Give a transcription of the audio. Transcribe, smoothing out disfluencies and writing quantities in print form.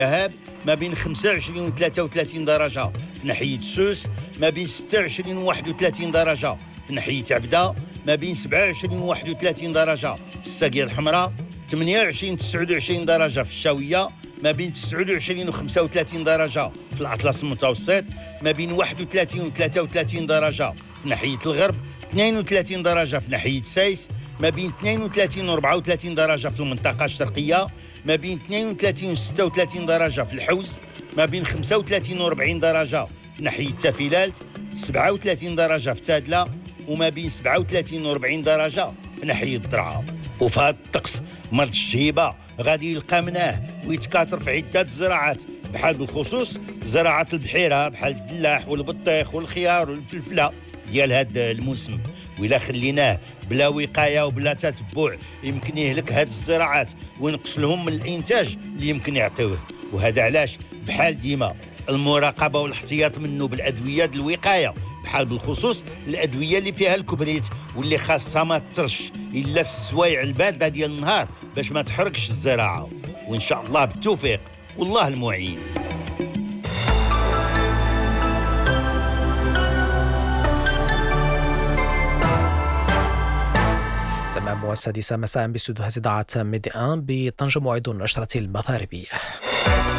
الذهاب ما بين 25 و 33 درجة في ناحية سوس، ما بين 26 و 31 درجة في ناحية عبدة، ما بين 27 و 31 درجة في الساقية الحمراء، 28 و 29 درجة في الشاوية، ما بين 29 و 35 درجة في الأطلس المتوسط، ما بين 31 و 33 درجة في ناحية الغرب، 32 درجة في ناحية سايس، ما بين 32 و 34 درجة في المنطقة الشرقية، ما بين 32 و 36 درجة في الحوز، ما بين 35 و 40 درجة في ناحية تافيلالت، 37 درجة في تادلة، وما بين 37 و 40 درجة في ناحية الضرعة. وفي هذا الطقس مرض الشهيبة غادي يلقى مناه ويتكاثر في عدة زراعات، بحال بالخصوص زراعة البحيرة بحال الدلاح والبطيخ والخيار والفلفلة ديال هذا الموسم. وإلا خليناه بلا وقاية وبلا تتبع يمكن يهلك هاد الزراعات وينقص لهم من الإنتاج اللي يمكن يعطيوه. وهذا علاش بحال ديما المراقبة والاحتياط منه بالأدوية ديال الوقاية، بحال بالخصوص الأدوية اللي فيها الكبريت واللي خاصها ما تطرش إلا في السوايع الباردة ديال النهار باش ما تحرقش الزراعة. وإن شاء الله بالتوفيق والله المعين. تمام. 6 مساء باستوديو إذاعة ميدي 1 بطنجة موعد النشرة المغاربية.